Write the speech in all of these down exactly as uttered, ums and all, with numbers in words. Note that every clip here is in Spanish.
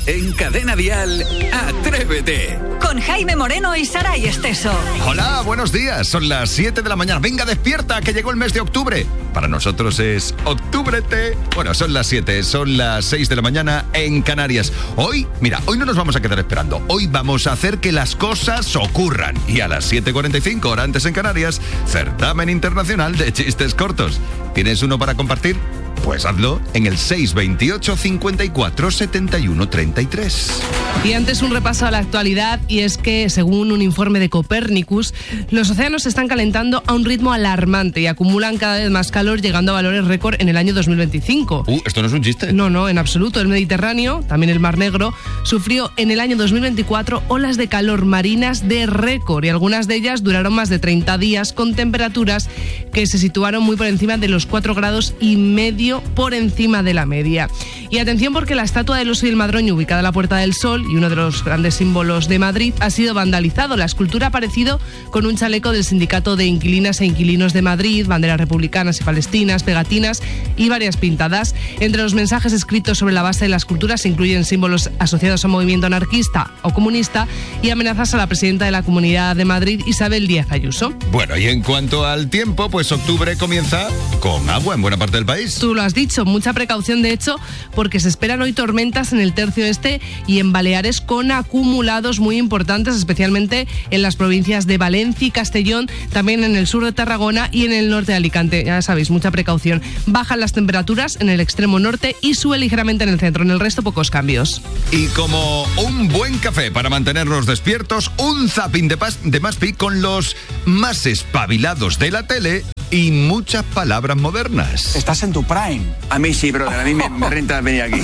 En Cadena Dial, Atrévete. Con Jaime Moreno y Saray Esteso. Hola, buenos días. Son las siete de la mañana. Venga, despierta, que llegó el mes de octubre. Para nosotros es octubrete. Bueno, son las siete, son las seis de la mañana en Canarias. Hoy, mira, hoy no nos vamos a quedar esperando. Hoy vamos a hacer que las cosas ocurran. Y a las siete cuarenta y cinco, hora antes en Canarias, certamen internacional de chistes cortos. ¿Tienes uno para compartir? Pues hazlo en el seis veintiocho cincuenta y cuatro setenta y uno treinta y tres. Y antes un repaso a la actualidad, y es que, según un informe de Copernicus, los océanos se están calentando a un ritmo alarmante y acumulan cada vez más calor, llegando a valores récord en el año dos mil veinticinco. Uh, ¿esto no es un chiste? No, no, en absoluto. El Mediterráneo, también el Mar Negro, sufrió en el año dos mil veinticuatro olas de calor marinas de récord, y algunas de ellas duraron más de treinta días, con temperaturas que se situaron muy por encima de los cuatro grados y medio por encima de la media. Y atención, porque la estatua del oso y el madroño, ubicada en la Puerta del Sol y uno de los grandes símbolos de Madrid, ha sido vandalizado. La escultura ha aparecido con un chaleco del Sindicato de Inquilinas e Inquilinos de Madrid, banderas republicanas y palestinas, pegatinas y varias pintadas. Entre los mensajes escritos sobre la base de la escultura se incluyen símbolos asociados a movimiento anarquista o comunista y amenazas a la presidenta de la Comunidad de Madrid, Isabel Díaz Ayuso. Bueno, y en cuanto al tiempo, pues octubre comienza con agua en buena parte del país. Tú lo has dicho, mucha precaución de hecho, porque se esperan hoy tormentas en el tercio este y en Baleares, con acumulados muy importantes, especialmente en las provincias de Valencia y Castellón, también en el sur de Tarragona y en el norte de Alicante. Ya sabéis, mucha precaución. Bajan las temperaturas en el extremo norte y sube ligeramente en el centro. En el resto, pocos cambios. Y como un buen café para mantenernos despiertos, un zapping de, pas- de Maspi con los más espabilados de la tele y muchas palabras modernas. Estás en tu prime. A mí sí, brother, a mí me, me renta venir aquí.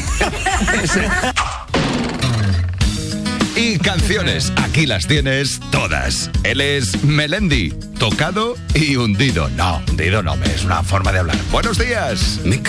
Y canciones, aquí las tienes todas. Él es Melendi, tocado y hundido. No, hundido no, es una forma de hablar. Buenos días. Me